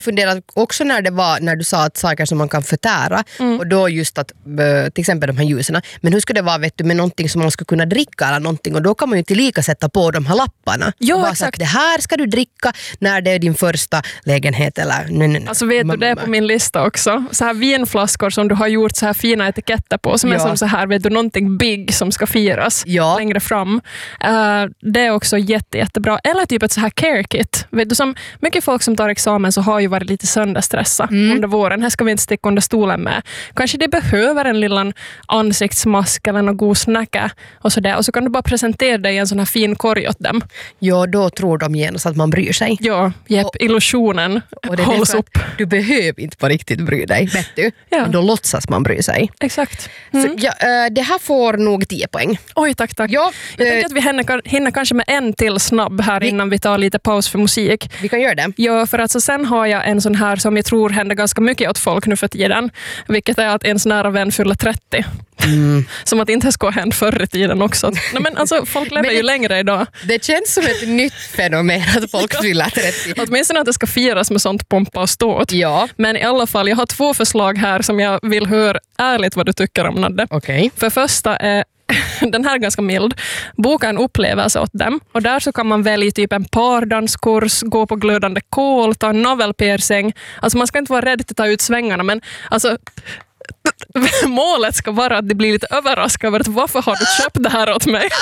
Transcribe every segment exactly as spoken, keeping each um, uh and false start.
funderat också när det var när du sa att saker som man kan förtära mm. och då just att till exempel de här ljusen. Men hur skulle det vara vet du, med någonting som man skulle kunna dricka eller någonting och då kan man ju tillika sätta på de här lapparna. Jo, bara exakt. sagt, det här ska du dricka när det är din första lägenhet eller nej, nej, alltså vet du, det är på min lista också. Så här vinflaskor som du har gjort så här fina etiketter på som ja. är som så här, vet du, någonting big som ska firas ja. längre fram. Uh, det är också jätte, jättebra. Eller typ ett så här care kit. Vet du, som mycket folk som tar examen så har ju varit lite sönderstressa mm. under våren. Här ska vi inte sticka under stolen med. Kanske det behöver en liten ansiktsmask eller någon god snacka och sådär. Och så kan du bara presentera dig i en sån här fin korg åt dem. Ja, då tror de genast att man bryr sig. Ja, jepp, och, illusionen och det hålls upp. Du behöver inte på riktigt bry dig, vet du. Ja. Då låtsas man bry sig. Exakt. Mm. Så, ja, det här får nog tio poäng. Oj, tack, tack. Ja, jag tänker att vi hinner, hinner kanske med en till snabb här vi, innan vi tar lite paus för musik. Vi kan göra det. Ja, för att så sen har jag en sån här som jag tror händer ganska mycket åt folk nu för tiden. Vilket är att ens nära vän fyller trettio. Mm. Som att inte ska hända förr i tiden också. Nej, men alltså, folk lever det, ju längre idag. Det känns som ett nytt fenomen att folk fyller trettio. Åtminstone att det ska firas med sånt pompa och ståt. Ja. Men i alla fall, jag har två förslag här som jag vill höra ärligt vad du tycker om, Nadde. Okay. För första är den här är ganska mild. Boka en upplevelse åt dem. Och där så kan man välja typ en pardanskurs, gå på glödande kol, ta en navelpiercing. Alltså man ska inte vara rädd att ta ut svängarna, men alltså målet ska vara att det blir lite överraskad över att varför har du köpt det här åt mig?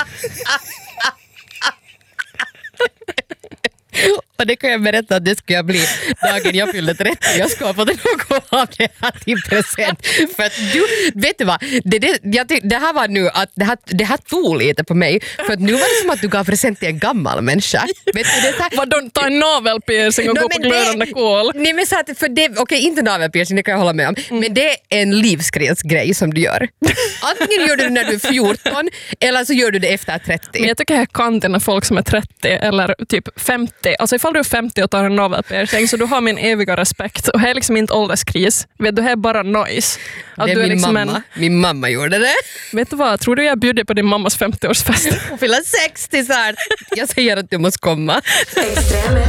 Och det kan jag berätta att det ska jag bli dagen jag fyllde trettio. Jag ska ha fått något av det här till present. För att du, vet du vad? Det, det, jag tyck, det här var nu att det här, det här tog lite på mig. För att nu var det som att du gav present till en gammal människa. Vet du, det här, vadå, ta en navelpiercing och no, gå på glödande kol? Nej, men så att för det, okej, okay, inte navelpiercing, det kan jag hålla med om. Mm. Men det är en livsgrej som du gör. Antingen gör du det när du är fjorton eller så gör du det efter trettio. Men jag tycker jag kan till när folk som är trettio eller typ femtio. Alltså ifall du är femtio och tar en navelpiercing så du har min eviga respekt. Och det är liksom inte ålderskris. Vet du, det är bara noise. Att det är du är min liksom mamma. En... Min mamma gjorde det. Vet du vad? Tror du jag bjuder på din mammas femtioårsfest? Hon fyller sextio så här. Jag säger att du måste komma. Extreme.